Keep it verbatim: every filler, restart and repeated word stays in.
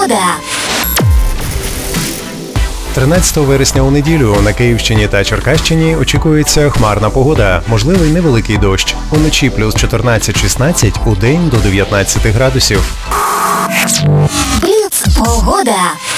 Погода. тринадцятого вересня у неділю на Київщині та Черкащині очікується хмарна погода, можливий невеликий дощ. Уночі плюс чотирнадцять шістнадцять, удень до дев'ятнадцяти градусів. Бліц. Погода.